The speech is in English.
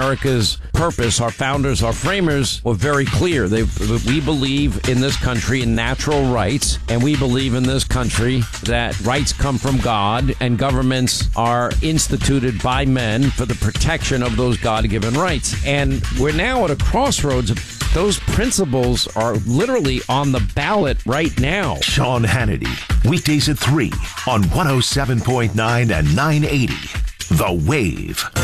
America's purpose, our founders, our framers, were very clear. We believe in this country in natural rights, and we believe in this country that rights come from God, and governments are instituted by men for the protection of those God-given rights. And we're now at a crossroads. Those principles are literally on the ballot right now. Sean Hannity, weekdays at 3 on 107.9 and 980. The Wave.